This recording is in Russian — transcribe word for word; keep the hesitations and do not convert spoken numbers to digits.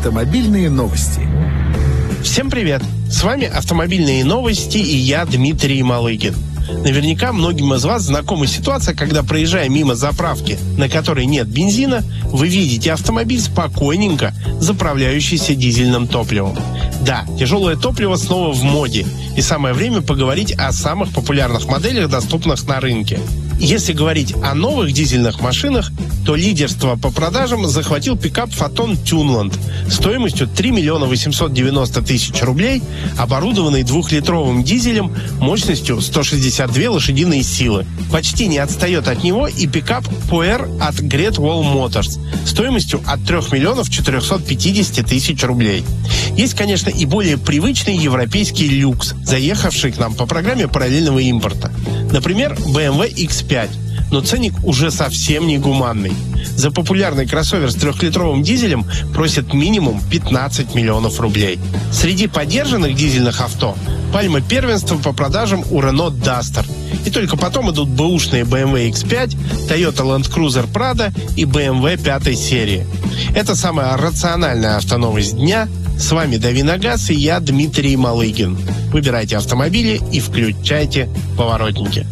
Автомобильные новости. Всем привет! С вами «Автомобильные новости» и я, Дмитрий Малыгин. Наверняка многим из вас знакома ситуация, когда, проезжая мимо заправки, на которой нет бензина, вы видите автомобиль спокойненько заправляющийся дизельным топливом. Да, тяжелое топливо снова в моде, и самое время поговорить о самых популярных моделях, доступных на рынке. Если говорить о новых дизельных машинах, то лидерство по продажам захватил пикап Foton Tuneland стоимостью три миллиона восемьсот девяносто тысяч рублей, оборудованный двухлитровым дизелем мощностью сто шестьдесят две лошадиные силы. Почти не отстает от него и пикап Puer от Great Wall Motors стоимостью от трех миллионов четырехсот пятидесяти тысяч рублей. Есть, конечно, и более привычный европейский люкс, заехавший к нам по программе параллельного импорта. Например, бэ эм вэ икс пять. Но ценник уже совсем не гуманный. За популярный кроссовер с трехлитровым дизелем просят минимум пятнадцать миллионов рублей. Среди поддержанных дизельных авто пальма первенства по продажам у Renault Duster. И только потом идут бэушные бэ эм вэ икс пять, Toyota Land Cruiser Prado и бэ эм вэ пятой серии. Это самая рациональная автоновость дня. С вами Дави на газ и я, Дмитрий Малыгин. Выбирайте автомобили и включайте поворотники.